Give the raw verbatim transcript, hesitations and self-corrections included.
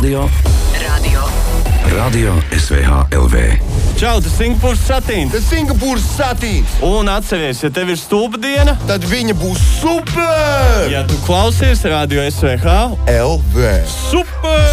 Radio. Radio. Radio S V H L V. Čau, tas Singapūras satīns. Tas Singapūras satīns. Un atceries, ja tev ir stulba diena, tad viņa būs super! Ja tu klausies Radio S V H L V. Super!